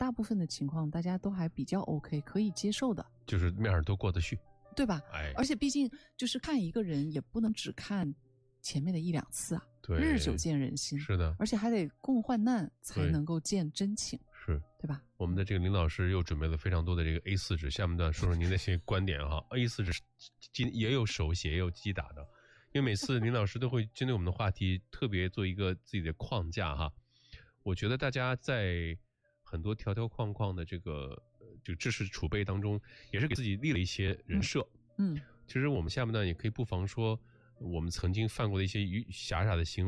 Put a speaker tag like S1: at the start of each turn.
S1: 大部分的情况大家都还比较 OK， 可以接受的，
S2: 就是面上都过得去，
S1: 对吧？
S2: 哎，
S1: 而且毕竟就是看一个人也不能只看前面的1-2次啊，
S2: 对，
S1: 日久见人心，
S2: 是的，
S1: 而且还得共患难才能够见真情，
S2: 是，
S1: 对吧？
S2: 我们的这个林老师又准备了非常多的这个 A4 纸，下面段说说您的一些观点哈。A4 纸也有手写也有机打的，因为每次林老师都会针对我们的话题特别做一个自己的框架哈。我觉得大家在很多条条框框的这个知识储备当中，也是给自己立了一些人设。其实我们下面段也可以不妨说我们曾经犯过的一些傻傻的行为。